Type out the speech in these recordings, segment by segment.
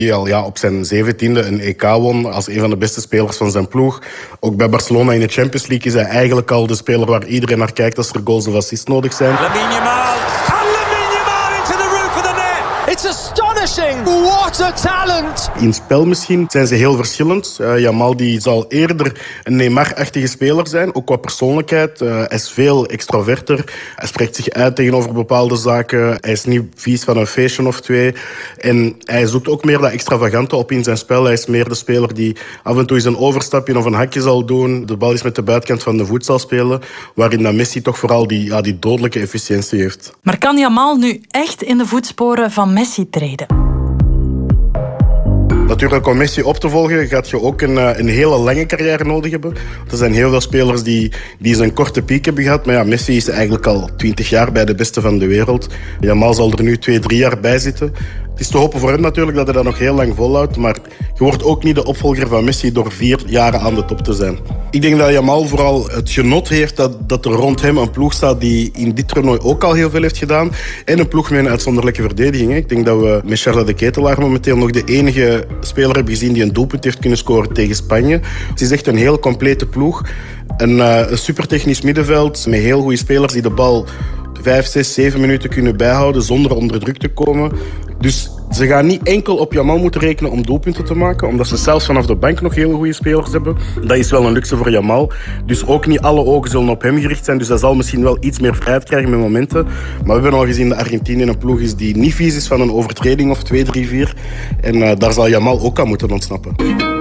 Die al op zijn 17e een EK won als een van de beste spelers van zijn ploeg. Ook bij Barcelona in de Champions League is hij eigenlijk al de speler waar iedereen naar kijkt als er goals of assists nodig zijn. Lamine Yamal into the roof of the net. It's astonishing. What a talent. In spel misschien zijn ze heel verschillend. Yamal die zal eerder een Neymar-achtige speler zijn, ook qua persoonlijkheid. Hij is veel extroverter. Hij spreekt zich uit tegenover bepaalde zaken. Hij is niet vies van een feestje of twee. En hij zoekt ook meer dat extravagante op in zijn spel. Hij is meer de speler die af en toe eens een overstapje of een hakje zal doen. De bal is met de buitenkant van de voet zal spelen. Waarin dan Messi toch vooral die dodelijke efficiëntie heeft. Maar kan Yamal nu echt in de voetsporen van Messi treden? Natuurlijk, om Messi op te volgen gaat je ook een hele lange carrière nodig hebben. Er zijn heel veel spelers die zijn korte piek hebben gehad. Maar ja, Messi is eigenlijk al 20 jaar bij de beste van de wereld. Yamal zal er nu 2-3 jaar bij zitten. Het is te hopen voor hem natuurlijk dat hij dat nog heel lang volhoudt. Maar je wordt ook niet de opvolger van Messi door 4 jaren aan de top te zijn. Ik denk dat Yamal vooral het genot heeft dat er rond hem een ploeg staat die in dit toernooi ook al heel veel heeft gedaan. En een ploeg met een uitzonderlijke verdediging. Ik denk dat we met Charles de Ketelaar momenteel nog de enige speler hebben gezien die een doelpunt heeft kunnen scoren tegen Spanje. Het is echt een heel complete ploeg. Een supertechnisch middenveld met heel goede spelers die de bal 5, 6, 7 minuten kunnen bijhouden zonder onder druk te komen. Dus ze gaan niet enkel op Yamal moeten rekenen om doelpunten te maken, omdat ze zelfs vanaf de bank nog hele goede spelers hebben. Dat is wel een luxe voor Yamal. Dus ook niet alle ogen zullen op hem gericht zijn. Dus hij zal misschien wel iets meer vrijheid krijgen met momenten. Maar we hebben al gezien dat Argentinië een ploeg is die niet vies is van een overtreding of 2, 3, 4. En daar zal Yamal ook aan moeten ontsnappen.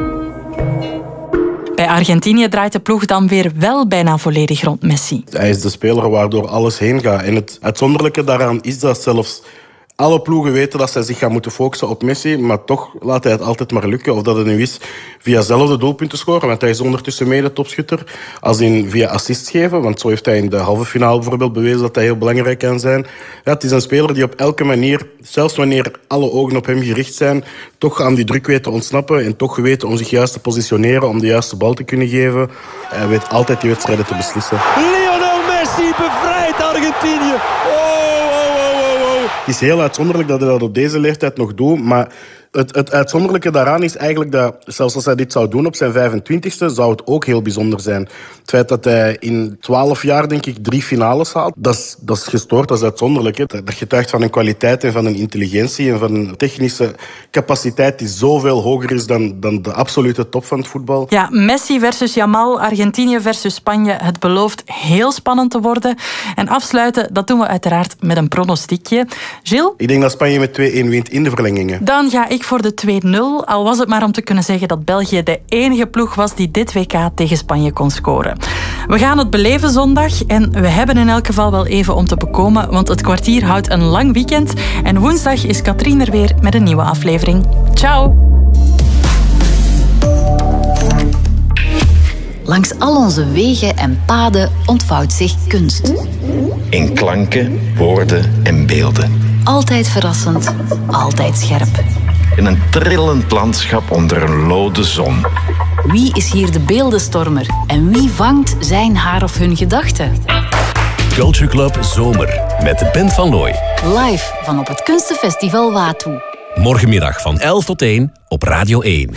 Bij Argentinië draait de ploeg dan weer wel bijna volledig rond Messi. Hij is de speler waardoor alles heen gaat. En het uitzonderlijke daaraan is dat zelfs alle ploegen weten dat zij zich gaan moeten focussen op Messi, maar toch laat hij het altijd maar lukken. Of dat het nu is via zelf de doelpunten scoren, want hij is ondertussen mede topschutter, als in via assists geven, want zo heeft hij in de halve finale bijvoorbeeld bewezen dat hij heel belangrijk kan zijn. Ja, het is een speler die op elke manier, zelfs wanneer alle ogen op hem gericht zijn, toch aan die druk weet te ontsnappen en toch weten om zich juist te positioneren, om de juiste bal te kunnen geven. Hij weet altijd die wedstrijden te beslissen. Lionel Messi bevrijdt Argentinië. Het is heel uitzonderlijk dat hij dat op deze leeftijd nog doet, maar het uitzonderlijke daaraan is eigenlijk dat, zelfs als hij dit zou doen op zijn 25e, zou het ook heel bijzonder zijn. Het feit dat hij in 12 jaar, denk ik, 3 finales haalt, dat is gestoord, dat is uitzonderlijk. Hè. Dat getuigt van een kwaliteit en van een intelligentie en van een technische capaciteit die zoveel hoger is dan de absolute top van het voetbal. Ja, Messi versus Yamal, Argentinië versus Spanje. Het belooft heel spannend te worden. En afsluiten, dat doen we uiteraard met een pronostiekje. Gilles? Ik denk dat Spanje met 2-1 wint in de verlengingen. Dan ga ik voor de 2-0, al was het maar om te kunnen zeggen dat België de enige ploeg was die dit WK tegen Spanje kon scoren. We gaan het beleven zondag en we hebben in elk geval wel even om te bekomen, want het kwartier houdt een lang weekend en woensdag is Katrien er weer met een nieuwe aflevering. Ciao! Langs al onze wegen en paden ontvouwt zich kunst. In klanken, woorden en beelden. Altijd verrassend, altijd scherp. In een trillend landschap onder een lode zon. Wie is hier de beeldenstormer en wie vangt zijn, haar of hun gedachten? Culture Club Zomer met Ben van Looy. Live van op het Kunstenfestival Watoe. Morgenmiddag van 11 tot 1 op Radio 1.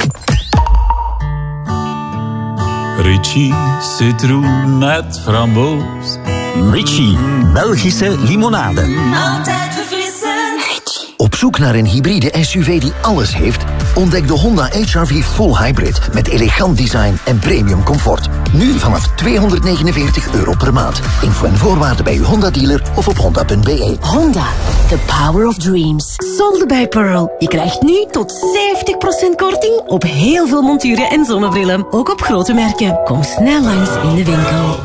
Ritchie, citroen met framboos. Ritchie, Belgische limonade. Altijd verfrissend. Op zoek naar een hybride SUV die alles heeft? Ontdek de Honda HR-V Full Hybrid met elegant design en premium comfort. Nu vanaf €249 per maand. Info en voorwaarden bij uw Honda-dealer of op honda.be. Honda, the power of dreams. Solde bij Pearl. Je krijgt nu tot 70% korting op heel veel monturen en zonnebrillen. Ook op grote merken. Kom snel langs in de winkel.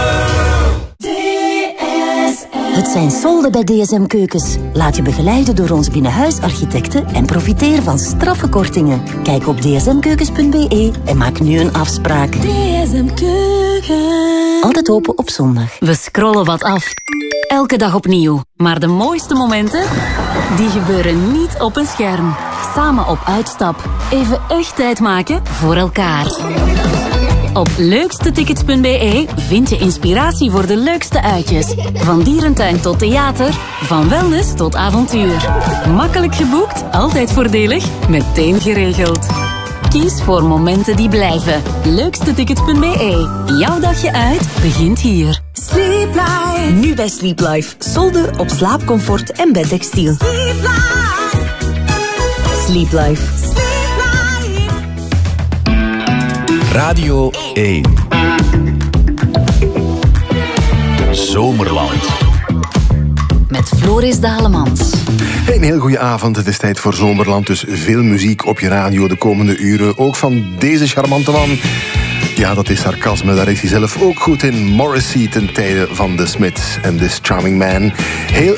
Het zijn solden bij DSM Keukens. Laat je begeleiden door ons binnenhuisarchitecten en profiteer van straffe kortingen. Kijk op dsmkeukens.be en maak nu een afspraak. DSM Keukens. Altijd open op zondag. We scrollen wat af. Elke dag opnieuw. Maar de mooiste momenten, die gebeuren niet op een scherm. Samen op uitstap. Even echt tijd maken voor elkaar. Op leukstetickets.be vind je inspiratie voor de leukste uitjes. Van dierentuin tot theater, van wellness tot avontuur. Makkelijk geboekt, altijd voordelig, meteen geregeld. Kies voor momenten die blijven. Leukstetickets.be. Jouw dagje uit begint hier. Sleep Life. Nu bij Sleep Life. Solden op slaapcomfort en bedtextiel. Sleep Life. Sleep Life. Radio 1. Zomerland. Met Floris Dalemans. Een heel goede avond. Het is tijd voor Zomerland. Dus veel muziek op je radio de komende uren. Ook van deze charmante man. Ja, dat is sarcasme. Daar is hij zelf ook goed in. Morrissey ten tijde van The Smiths en This Charming Man. Heel